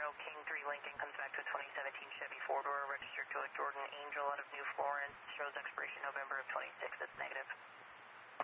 King 3 Lincoln comes back to a 2017 Chevy 4-door registered to a Jordan Angel out of New Florence. Shows expiration November of 26. That's negative.